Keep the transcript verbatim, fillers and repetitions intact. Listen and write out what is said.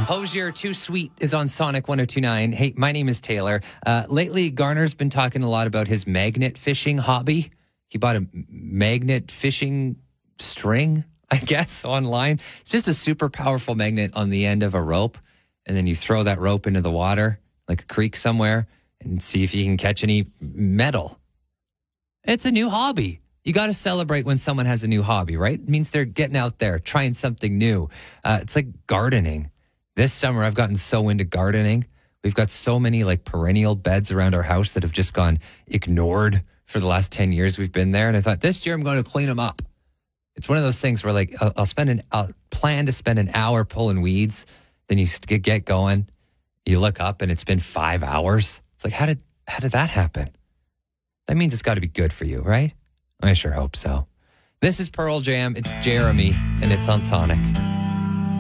Hosier, Too Sweet is on Sonic one oh two point nine. Hey, my name is Taylor. Uh, lately, Garner's been talking a lot about his magnet fishing hobby. He bought a magnet fishing string, I guess, online. It's just a super powerful magnet on the end of a rope. And then you throw that rope into the water, like a creek somewhere, and see if you can catch any metal. It's a new hobby. You got to celebrate when someone has a new hobby, right? It means they're getting out there, trying something new. Uh, it's like gardening. This summer, I've gotten so into gardening. We've got so many like perennial beds around our house that have just gone ignored for the last ten years we've been there. And I thought this year I'm going to clean them up. It's one of those things where like I'll, I'll spend an, I'll plan to spend an hour pulling weeds. Then you get going, you look up and it's been five hours. It's like, how did, how did that happen? That means it's got to be good for you, right? I sure hope so. This is Pearl Jam. It's Jeremy and it's on Sonic.